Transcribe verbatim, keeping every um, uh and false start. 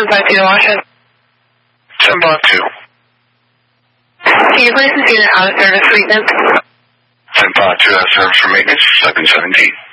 seven five two to Washington. seven five two. Can you place this unit out of service for maintenance? seven five two out of service for maintenance, seven seventeen.